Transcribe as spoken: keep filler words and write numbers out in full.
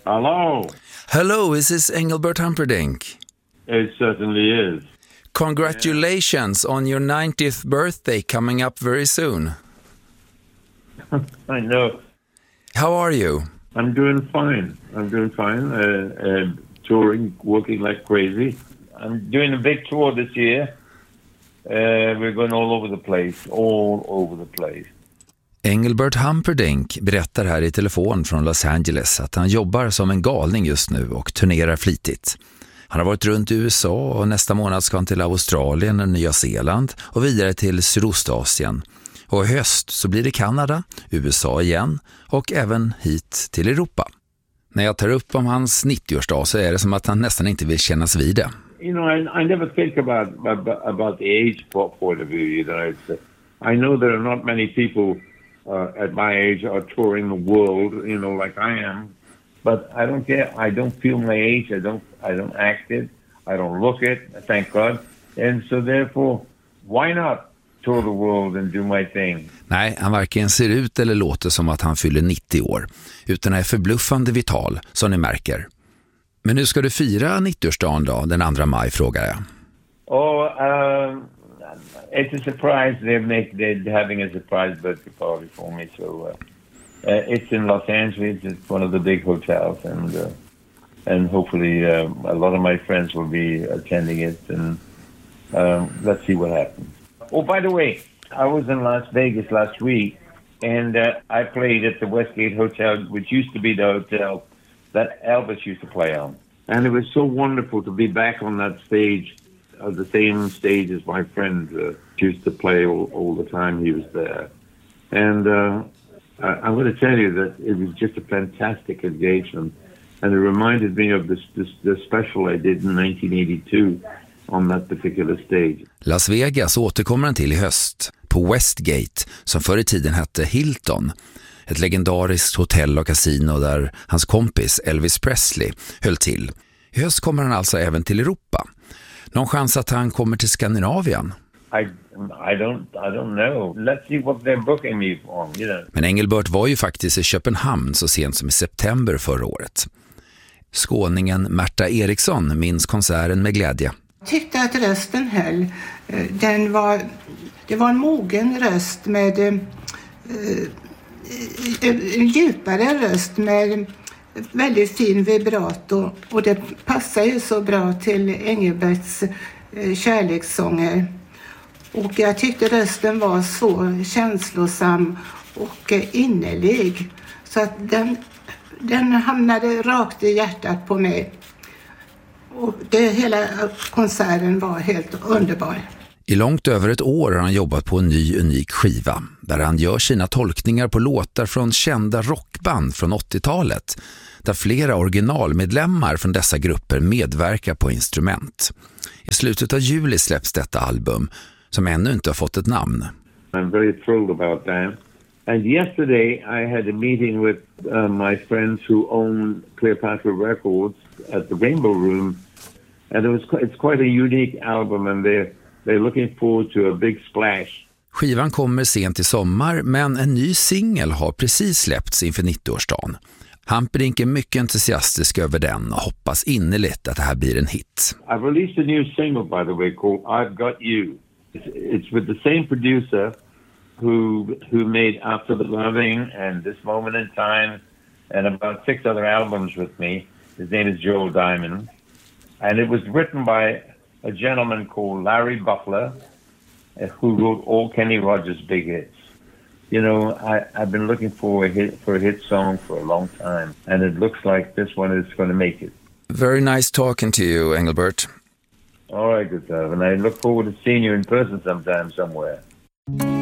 Hello. Hello, is this Engelbert Humperdinck? It certainly is. Congratulations yeah. on your ninetieth birthday coming up very soon. I know. How are you? I'm doing fine. I'm doing fine. Uh, uh, touring, working like crazy. I'm doing a big tour this year. Uh, we're going all over the place, all over the place. Engelbert Humperdinck berättar här i telefon från Los Angeles att han jobbar som en galning just nu och turnerar flitigt. Han har varit runt i U S A och nästa månad ska han till Australien och Nya Zeeland och vidare till Sydostasien. Och i höst så blir det Kanada, U S A igen och även hit till Europa. När jag tar upp om hans nittioårsdag så är det som att han nästan inte vill kännas vid det. You know, I, I never think about, about about the age point of view. You know, it's, uh, I know there are not many people uh, at my age are touring the world. You know, like I am, but I don't care. I don't feel my age. I don't. I don't act it. I don't look it. Thank God. And so therefore, why not tour the world and do my thing? Nej, han varken ser ut eller låter som att han fyller nittio år, utan är förbluffande vital, som ni märker. Men nu ska du fira nittioårsdagen då, den andra maj, frågar jag. Oh, um, it's a surprise. They're, make, they're having a surprise birthday party for me. So uh, uh, it's in Los Angeles. It's one of the big hotels, and uh, and hopefully uh, a lot of my friends will be attending it. And um, let's see what happens. Oh, by the way, I was in Las Vegas last week, and uh, I played at the Westgate Hotel, which used to be the hotel that Elvis used to play on. And it was so wonderful to be back on that stage, uh, the same stage as my friend uh, used to play all, all the time he was there. And uh, I, I'm going to tell you that it was just a fantastic engagement. And it reminded me of this, this, the special I did in nineteen eighty-two on that particular stage. Las Vegas återkommer han till i höst på Westgate, som förr i tiden hette Hilton. Ett legendariskt hotell och kasino där hans kompis Elvis Presley höll till. I höst kommer han alltså även till Europa. Någon chans att han kommer till Skandinavien? I, I, don't, I don't know. Let's see what they're booking me on, you know. Men Engelbert var ju faktiskt i Köpenhamn så sent som i september förra året. Skåningen Märta Eriksson minns konserten med glädje. Jag tyckte att rösten höll. Den var, det var en mogen röst med eh, en djupare röst med väldigt fin vibrato, och det passar ju så bra till Engelberts eh, kärlekssånger. Och jag tyckte rösten var så känslosam och eh, innerlig, så att den, den hamnade rakt i hjärtat på mig. Och det, hela konserten var helt underbar. I långt över ett år har han jobbat på en ny unik skiva där han gör sina tolkningar på låtar från kända rockband från åttiotalet, där flera originalmedlemmar från dessa grupper medverkar på instrument. I slutet av juli släpps detta album, som ännu inte har fått ett namn. I'm very thrilled about that. And yesterday I had a meeting with uh, my friends who own Cleopatra Records at the Rainbow Room, and it was it's quite a unique album, and they're they're looking forward to a big splash. Skivan kommer sent i sommar, men en ny singel har precis släppts inför nittioårsdagen. Humperdinck är mycket entusiastisk över den och hoppas innerligt att det här blir en hit. I've released a new single, by the way, called I've Got You. It's, it's with the same producer who who made After the Loving and This Moment in Time and about six other albums with me. His name is Joel Diamond. And it was written by a gentleman called Larry Buffler, uh, who wrote all Kenny Rogers' big hits. You know, I, I've been looking for a hit for a hit song for a long time, and it looks like this one is going to make it. Very nice talking to you, Engelbert. All right, Gustav, and I look forward to seeing you in person sometime somewhere.